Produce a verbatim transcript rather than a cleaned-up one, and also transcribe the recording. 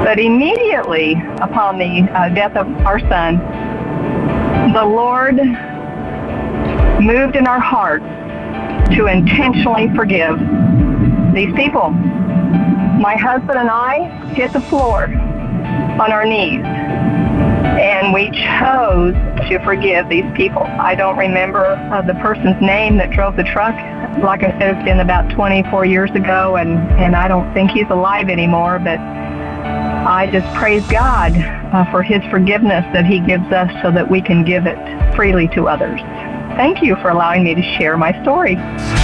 But immediately upon the uh, death of our son, the Lord moved in our hearts to intentionally forgive these people. My husband and I hit the floor on our knees, and we chose to forgive these people. I don't remember uh, the person's name that drove the truck. Like I said, it's been about twenty-four years ago, and, and I don't think he's alive anymore, but I just praise God uh, for his forgiveness that he gives us so that we can give it freely to others. Thank you for allowing me to share my story.